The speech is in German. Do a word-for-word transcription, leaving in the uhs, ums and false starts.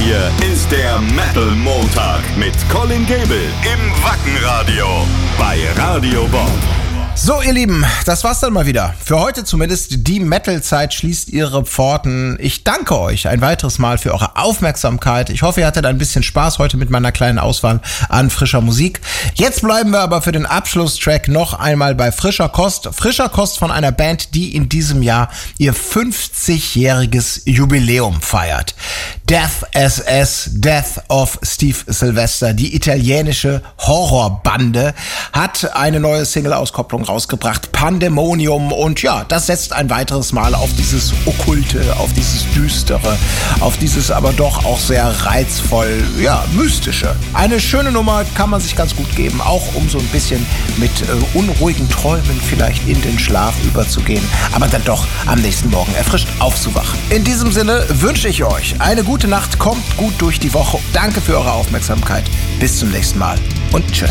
hier ist der Metal Montag mit Colin Gable im Wackenradio bei Radio Bob. So, ihr Lieben, das war's dann mal wieder. Für heute zumindest. Die Metal-Zeit schließt ihre Pforten. Ich danke euch ein weiteres Mal für eure Aufmerksamkeit. Ich hoffe, ihr hattet ein bisschen Spaß heute mit meiner kleinen Auswahl an frischer Musik. Jetzt bleiben wir aber für den Abschlusstrack noch einmal bei frischer Kost. Frischer Kost von einer Band, die in diesem Jahr ihr fünfzigjähriges Jubiläum feiert. Death S S, Death of Steve Sylvester, die italienische Horrorbande, hat eine neue Single-Auskopplung rausgebracht, Pandemonium, und ja, das setzt ein weiteres Mal auf dieses Okkulte, auf dieses Düstere, auf dieses aber doch auch sehr reizvoll, ja, Mystische. Eine schöne Nummer, kann man sich ganz gut geben, auch um so ein bisschen mit äh, unruhigen Träumen vielleicht in den Schlaf überzugehen, aber dann doch am nächsten Morgen erfrischt aufzuwachen. In diesem Sinne wünsche ich euch eine gute Nacht, kommt gut durch die Woche. Danke für eure Aufmerksamkeit. Bis zum nächsten Mal und tschüss.